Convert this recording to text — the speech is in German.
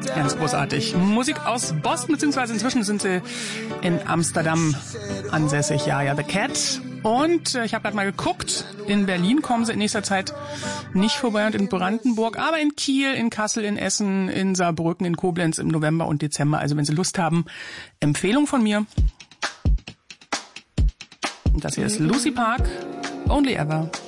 Ganz großartig. Musik aus Boston, beziehungsweise inzwischen sind sie in Amsterdam ansässig. Ja, The Cat. Und ich habe gerade mal geguckt, in Berlin kommen sie in nächster Zeit nicht vorbei und in Brandenburg, aber in Kiel, in Kassel, in Essen, in Saarbrücken, in Koblenz im November und Dezember. Also wenn Sie Lust haben, Empfehlung von mir. Und das hier ist Lucy Park, Only Ever.